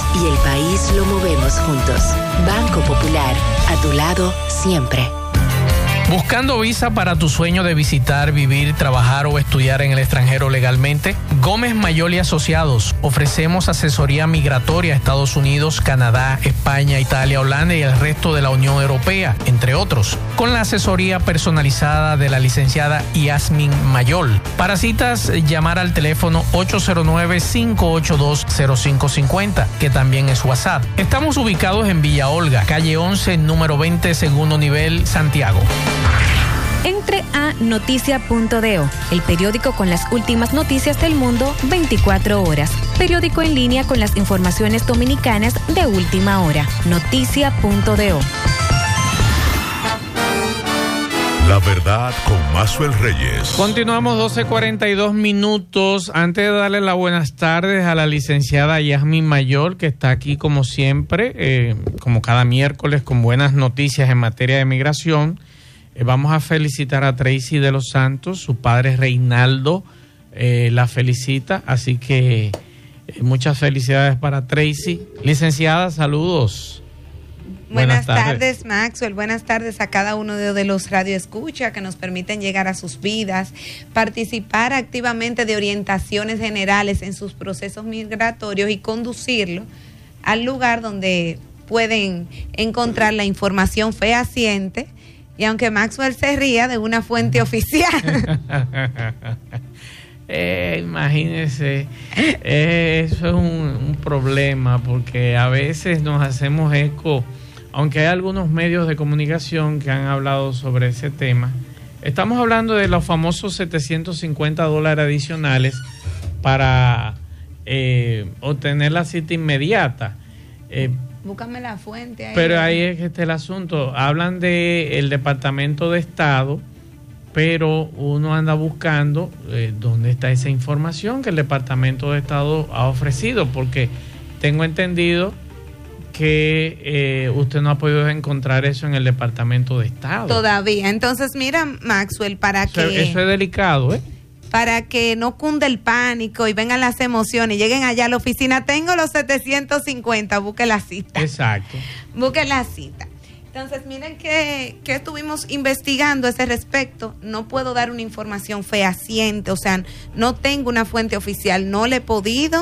y el país lo movemos juntos. Banco Popular, a tu lado siempre. ¿Buscando visa para tu sueño de visitar, vivir, trabajar o estudiar en el extranjero legalmente? Gómez Mayol y Asociados. Ofrecemos asesoría migratoria a Estados Unidos, Canadá, España, Italia, Holanda y el resto de la Unión Europea, entre otros, con la asesoría personalizada de la licenciada Yasmin Mayol. Para citas, llamar al teléfono 809-582-0550, que también es WhatsApp. Estamos ubicados en Villa Olga, calle 11, número 20, segundo nivel, Santiago. Entre a noticia.do, el periódico con las últimas noticias del mundo 24 horas. Periódico en línea con las informaciones dominicanas de última hora. Noticia.do. La verdad con Maxwell Reyes. Continuamos 12:42 minutos. Antes de darle las buenas tardes a la licenciada Yasmin Mayol, que está aquí como siempre, como cada miércoles, con buenas noticias en materia de migración. Vamos a felicitar a Tracy de los Santos, su padre Reinaldo la felicita, así que muchas felicidades para Tracy. Licenciada, saludos. Buenas tardes, Maxwell. Buenas tardes a cada uno de los radioescuchas que nos permiten llegar a sus vidas, participar activamente de orientaciones generales en sus procesos migratorios y conducirlo al lugar donde pueden encontrar la información fehaciente. Y aunque Maxwell se ría, de una fuente oficial. Imagínese, eso es un problema, porque a veces nos hacemos eco, aunque hay algunos medios de comunicación que han hablado sobre ese tema. Estamos hablando de los famosos $750 adicionales para obtener la cita inmediata. Búscame la fuente ahí. Pero ahí es que está el asunto. Hablan del Departamento de Estado, pero uno anda buscando dónde está esa información que el Departamento de Estado ha ofrecido, porque tengo entendido que usted no ha podido encontrar eso en el Departamento de Estado. Todavía. Entonces, mira, Maxwell, eso es delicado, para que no cunde el pánico y vengan las emociones y lleguen allá a la oficina. Tengo los 750, busque la cita. Exacto. Busque la cita. Entonces, miren que estuvimos investigando a ese respecto. No puedo dar una información fehaciente, o sea, no tengo una fuente oficial. No le he podido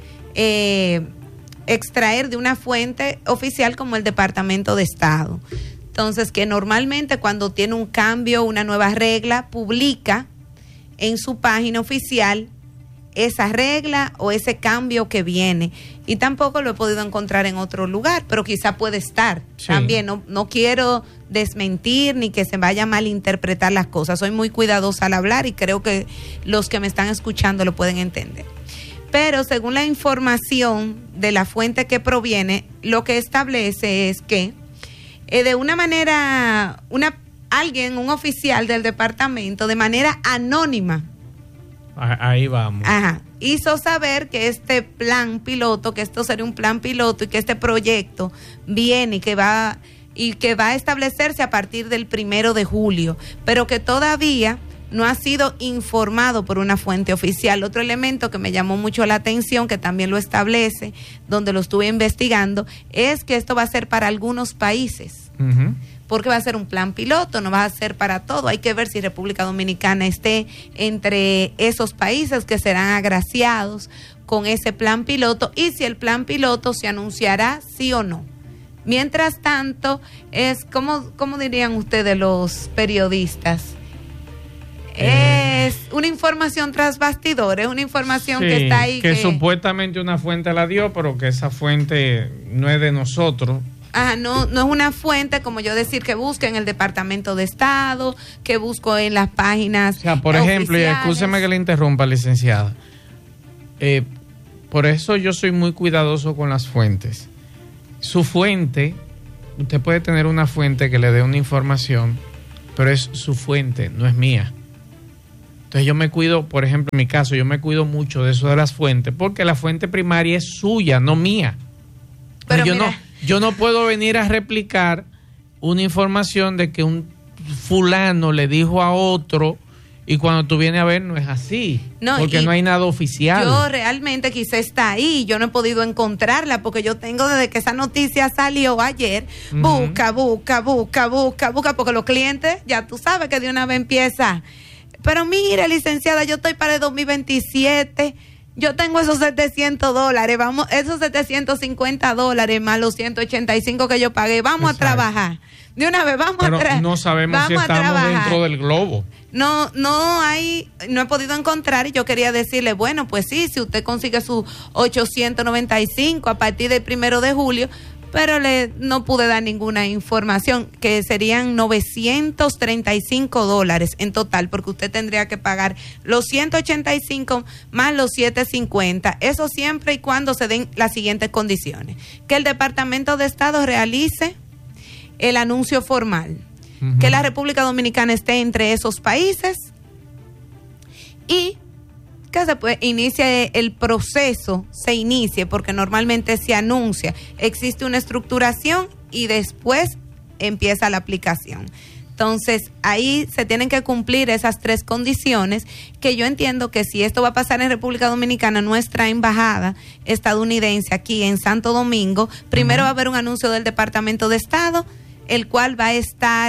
extraer de una fuente oficial como el Departamento de Estado. Entonces, que normalmente cuando tiene un cambio, una nueva regla, publica en su página oficial esa regla o ese cambio que viene, y tampoco lo he podido encontrar en otro lugar, pero quizá puede estar. Sí. También no quiero desmentir ni que se vaya a malinterpretar las cosas. Soy muy cuidadosa al hablar y creo que los que me están escuchando lo pueden entender. Pero según la información de la fuente que proviene, lo que establece es que de una manera, alguien, un oficial del departamento, de manera anónima, ahí vamos, hizo saber que este plan piloto, que esto sería un plan piloto y que este proyecto viene y que va a establecerse a partir del 1 de julio, pero que todavía no ha sido informado por una fuente oficial. Otro elemento que me llamó mucho la atención, que también lo establece, donde lo estuve investigando, es que esto va a ser para algunos países. Uh-huh. Porque va a ser un plan piloto, no va a ser para todo. Hay que ver si República Dominicana esté entre esos países que serán agraciados con ese plan piloto y si el plan piloto se anunciará sí o no. Mientras tanto, es ¿cómo dirían ustedes los periodistas? Es una información tras bastidores, una información que está ahí. Que supuestamente una fuente la dio, pero que esa fuente no es de nosotros. No es una fuente como yo decir que busque en el Departamento de Estado, que busco en las páginas. O sea, por ejemplo, y excúseme que le interrumpa, licenciada. Por eso yo soy muy cuidadoso con las fuentes. Su fuente, usted puede tener una fuente que le dé una información, pero es su fuente, no es mía. Entonces yo me cuido, por ejemplo, en mi caso, yo me cuido mucho de eso de las fuentes, porque la fuente primaria es suya, no mía. Pero yo no puedo venir a replicar una información de que un fulano le dijo a otro y cuando tú vienes a ver no es así, porque no hay nada oficial. Yo realmente quizá está ahí, yo no he podido encontrarla porque yo tengo desde que esa noticia salió ayer, busca, porque los clientes, ya tú sabes que de una vez empieza. Pero mire, licenciada, yo estoy para el 2027, yo tengo esos $700, vamos, esos $750 más los 185 que yo pagué, vamos a trabajar. De una vez, Pero no sabemos si estamos dentro del globo. No he podido encontrar, y yo quería decirle, bueno, pues sí, si usted consigue su 895 a partir del 1 de julio, pero no pude dar ninguna información, que serían $935 en total, porque usted tendría que pagar los 185 más los 750, eso siempre y cuando se den las siguientes condiciones: que el Departamento de Estado realice el anuncio formal, que la República Dominicana esté entre esos países y que inicie el proceso, porque normalmente se anuncia, existe una estructuración y después empieza la aplicación. Entonces, ahí se tienen que cumplir esas 3 condiciones, que yo entiendo que si esto va a pasar en República Dominicana, nuestra embajada estadounidense aquí en Santo Domingo, primero va a haber un anuncio del Departamento de Estado, el cual va a estar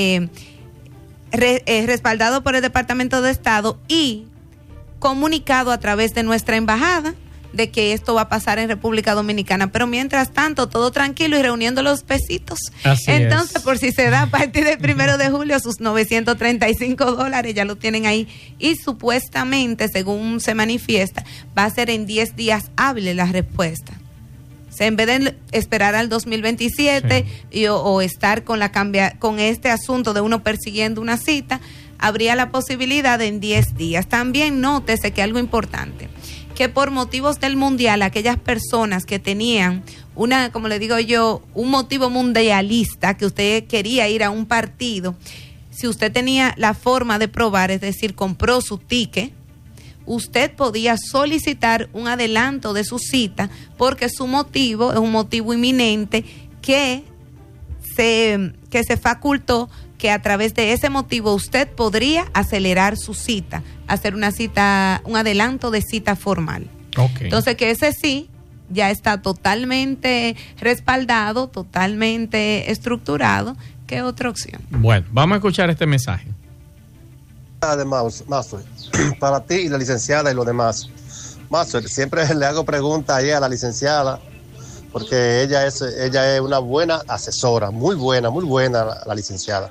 respaldado por el Departamento de Estado y comunicado a través de nuestra embajada de que esto va a pasar en República Dominicana, pero mientras tanto todo tranquilo y reuniendo los pesitos. Entonces, por si se da a partir del 1 de julio, sus $935 ya lo tienen ahí, y supuestamente, según se manifiesta, va a ser en 10 días hábiles la respuesta. O sea, en vez de esperar al 2027 o estar con este asunto de uno persiguiendo una cita, habría la posibilidad de en 10 días. También nótese que algo importante, que por motivos del mundial, aquellas personas que tenían como le digo yo, un motivo mundialista, que usted quería ir a un partido, si usted tenía la forma de probar, es decir, compró su ticket, usted podía solicitar un adelanto de su cita, porque su motivo es un motivo inminente que se facultó, que a través de ese motivo usted podría acelerar su cita, hacer un adelanto de cita formal. Entonces, que ese sí ya está totalmente respaldado, totalmente estructurado. ¿Qué otra opción? Bueno, vamos a escuchar este mensaje. Además, Master, para ti y la licenciada y los demás. Master, siempre le hago preguntas ahí a la licenciada, porque ella es una buena asesora, muy buena la licenciada.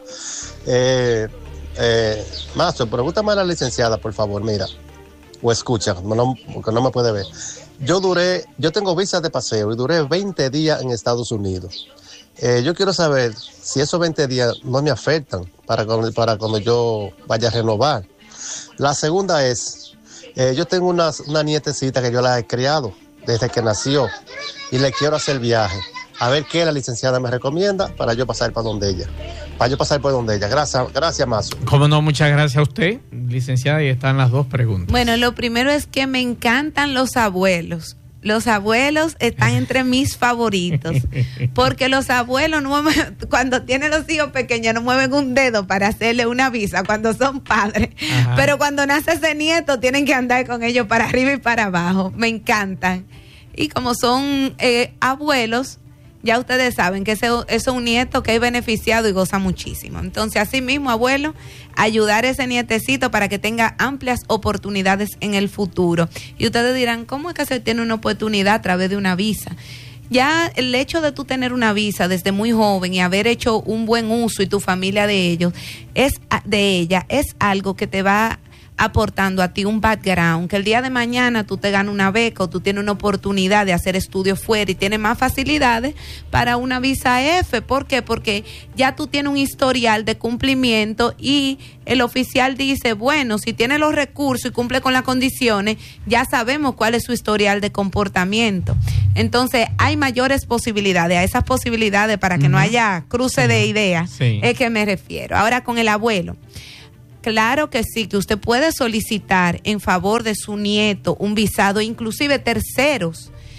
Master, pregúntame a la licenciada, por favor, mira, o escucha, porque no me puede ver. Yo tengo visa de paseo y duré 20 días en Estados Unidos. Yo quiero saber si esos 20 días no me afectan para cuando yo vaya a renovar. La segunda es, yo tengo una nietecita que yo la he criado desde que nació y le quiero hacer viaje. A ver qué la licenciada me recomienda para yo pasar por donde ella. Gracias, Mazo. Cómo no, muchas gracias a usted, licenciada, y están las 2 preguntas. Bueno, lo primero es que me encantan los abuelos. Los abuelos están entre mis favoritos, porque los abuelos cuando tienen los hijos pequeños no mueven un dedo para hacerle una visa cuando son padres. Ajá. Pero cuando nace ese nieto tienen que andar con ellos para arriba y para abajo. Me encantan. Y como son abuelos, ya ustedes saben que ese es un nieto que es beneficiado y goza muchísimo. Entonces, así mismo, abuelo, ayudar a ese nietecito para que tenga amplias oportunidades en el futuro. Y ustedes dirán, ¿cómo es que se tiene una oportunidad a través de una visa? Ya el hecho de tú tener una visa desde muy joven y haber hecho un buen uso, y tu familia de ella, es algo que te va aportando a ti un background, que el día de mañana tú te ganas una beca o tú tienes una oportunidad de hacer estudios fuera y tienes más facilidades para una visa F. ¿Por qué? Porque ya tú tienes un historial de cumplimiento y el oficial dice, bueno, si tiene los recursos y cumple con las condiciones, ya sabemos cuál es su historial de comportamiento. Entonces, hay mayores posibilidades. A esas posibilidades, para que no haya cruce de ideas, es que me refiero. Ahora, con el abuelo. Claro que sí, que usted puede solicitar en favor de su nieto un visado, inclusive terceros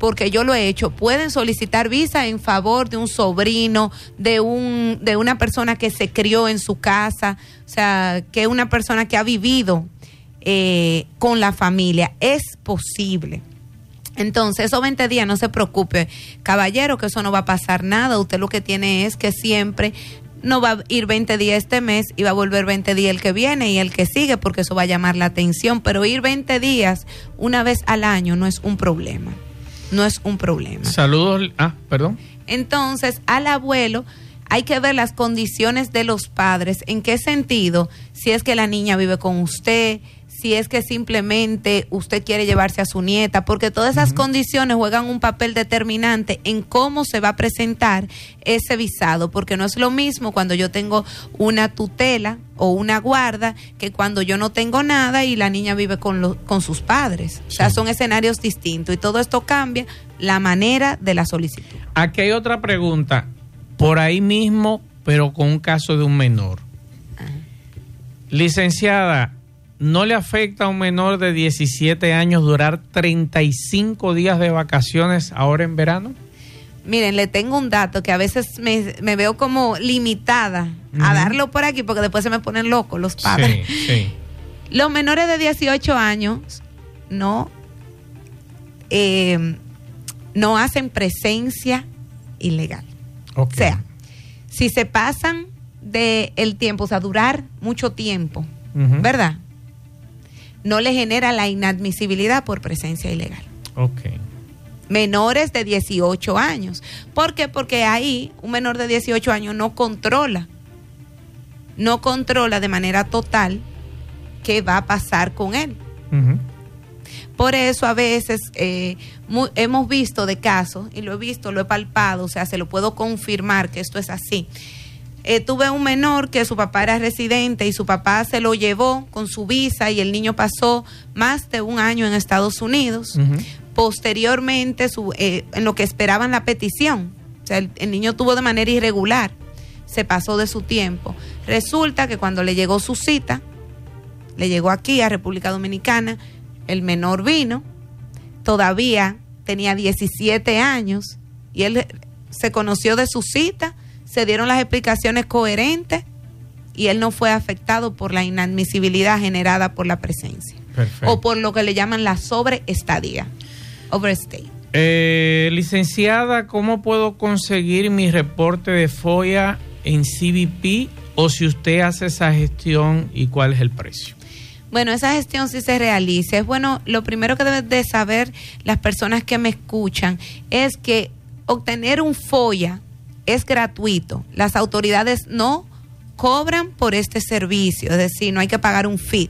porque yo lo he hecho, pueden solicitar visa en favor de un sobrino, de una persona que se crió en su casa, o sea, que una persona que ha vivido con la familia. Es posible. Entonces, esos 20 días, no se preocupe, caballero, que eso no va a pasar nada. Usted lo que tiene es que siempre no va a ir 20 días este mes y va a volver 20 días el que viene y el que sigue, porque eso va a llamar la atención. Pero ir 20 días una vez al año no es un problema. No es un problema. Saludos. Perdón. Entonces, al abuelo hay que ver las condiciones de los padres. ¿En qué sentido? Si es que la niña vive con usted, si es que simplemente usted quiere llevarse a su nieta, porque todas esas condiciones juegan un papel determinante en cómo se va a presentar ese visado, porque no es lo mismo cuando yo tengo una tutela o una guarda que cuando yo no tengo nada y la niña vive con sus padres. Sí. O sea, son escenarios distintos y todo esto cambia la manera de la solicitud. Aquí hay otra pregunta, por ahí mismo, pero con un caso de un menor. Licenciada, ¿no le afecta a un menor de 17 años durar 35 días de vacaciones ahora en verano? Miren, le tengo un dato que a veces me veo como limitada a darlo por aquí porque después se me ponen locos los padres. Sí, sí. Los menores de 18 años no hacen presencia ilegal. Okay. O sea, si se pasan del tiempo, o sea, durar mucho tiempo, ¿verdad? No le genera la inadmisibilidad por presencia ilegal. Okay. Menores de 18 años. ¿Por qué? Porque ahí un menor de 18 años no controla de manera total qué va a pasar con él. Por eso a veces hemos visto de casos, y lo he palpado, o sea, se lo puedo confirmar que esto es así. Tuve un menor que su papá era residente y su papá se lo llevó con su visa y el niño pasó más de un año en Estados Unidos. Posteriormente, en lo que esperaban la petición, o sea, el niño tuvo de manera irregular, se pasó de su tiempo. Resulta que cuando le llegó su cita, le llegó aquí a República Dominicana, el menor vino, todavía tenía 17 años y él se conoció de su cita, se dieron las explicaciones coherentes y él no fue afectado por la inadmisibilidad generada por la presencia. Perfecto. O por lo que le llaman la sobreestadía, overstay. Licenciada, ¿cómo puedo conseguir mi reporte de FOIA en CBP o si usted hace esa gestión y cuál es el precio? Bueno, esa gestión sí se realiza. Es bueno, lo primero que deben de saber las personas que me escuchan es que obtener un FOIA es gratuito. Las autoridades no cobran por este servicio, es decir, no hay que pagar un fee.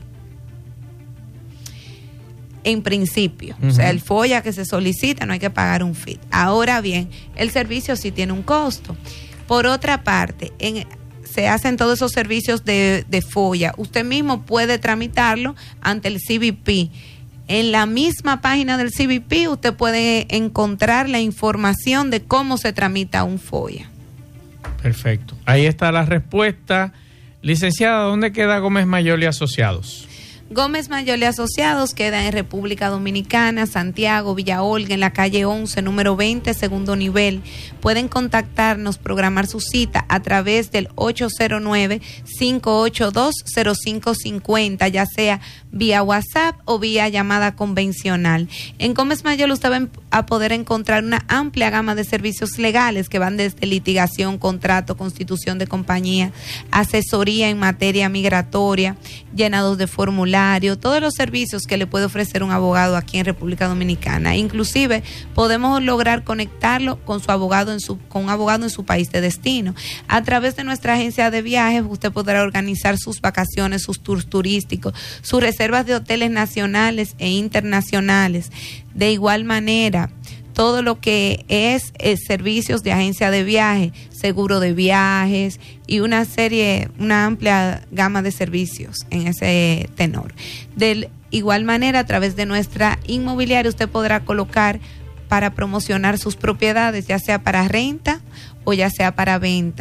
En principio, o sea, el FOIA que se solicita no hay que pagar un fee. Ahora bien, el servicio sí tiene un costo. Por otra parte, se hacen todos esos servicios de FOIA. Usted mismo puede tramitarlo ante el CBP. En la misma página del CBP usted puede encontrar la información de cómo se tramita un FOIA. Perfecto. Ahí está la respuesta. Licenciada, ¿dónde queda Gómez Mayol y Asociados? Gómez Mayol y Asociados queda en República Dominicana, Santiago, Villa Olga, en la calle 11, número 20, segundo nivel. Pueden contactarnos, programar su cita a través del 809-582-0550, ya sea vía WhatsApp o vía llamada convencional. En Gómez Mayol usted va a poder encontrar una amplia gama de servicios legales que van desde litigación, contrato, constitución de compañía, asesoría en materia migratoria, llenados de formularios, todos los servicios que le puede ofrecer un abogado aquí en República Dominicana. Inclusive podemos lograr conectarlo con su abogado con un abogado en su país de destino. A través de nuestra agencia de viajes usted podrá organizar sus vacaciones, sus tours turísticos, sus reservas de hoteles nacionales e internacionales. De igual manera, todo lo que es servicios de agencia de viaje, seguro de viajes y una amplia gama de servicios en ese tenor. De igual manera, a través de nuestra inmobiliaria usted podrá colocar para promocionar sus propiedades, ya sea para renta o ya sea para venta.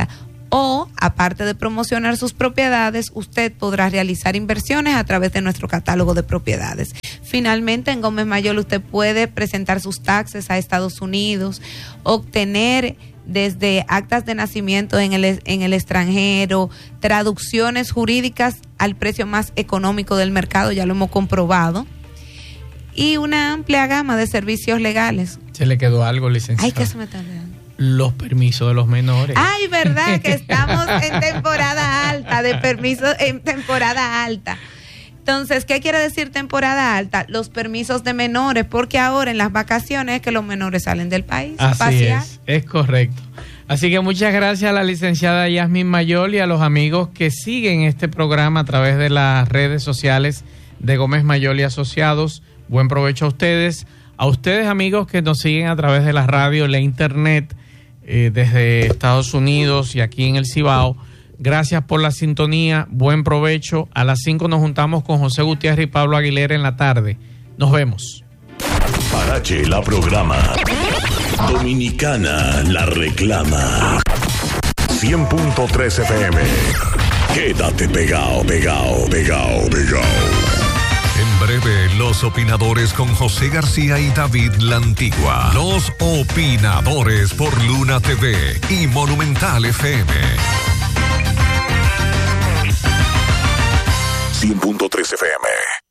O, aparte de promocionar sus propiedades, usted podrá realizar inversiones a través de nuestro catálogo de propiedades. Finalmente, en Gómez Mayol usted puede presentar sus taxes a Estados Unidos, obtener desde actas de nacimiento en el extranjero, traducciones jurídicas al precio más económico del mercado, ya lo hemos comprobado, y una amplia gama de servicios legales. ¿Se le quedó algo, licenciada? Ay, que se me está olvidando. Los permisos de los menores. Ay, verdad que estamos en temporada alta, de permisos en temporada alta. Entonces, ¿qué quiere decir temporada alta? Los permisos de menores, porque ahora en las vacaciones es que los menores salen del país. Así es correcto. Así que muchas gracias a la licenciada Yasmin Mayol y a los amigos que siguen este programa a través de las redes sociales de Gómez Mayol y Asociados. Buen provecho a ustedes amigos que nos siguen a través de la radio, la internet, desde Estados Unidos y aquí en el Cibao. Gracias por la sintonía, buen provecho. A las 5 nos juntamos con José Gutiérrez y Pablo Aguilera en la tarde. Nos vemos. Parache la programa. Dominicana la reclama. 100.3 FM. Quédate pegado. En breve, los opinadores con José García y David La Antigua. Los opinadores por Luna TV y Monumental FM. 100.3 FM.